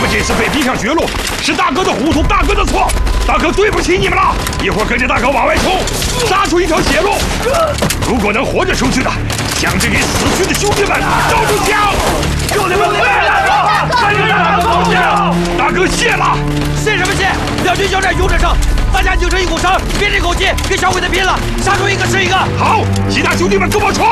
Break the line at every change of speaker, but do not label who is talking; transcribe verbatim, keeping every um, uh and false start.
们这次被逼上绝路，是大哥的糊涂，大哥的错，大哥对不起你们了。一会儿跟着大哥往外冲，杀出一条血路。如果能活着出去的，将这给死去的兄弟们都出枪。兄弟们，回来大哥，跟着大哥走枪。大哥谢了，
谢什么谢？两军交战勇者胜，大家拧成一股绳，憋着一口气跟小鬼子拼了，杀出一个是一个。
好，其他兄弟们跟我冲！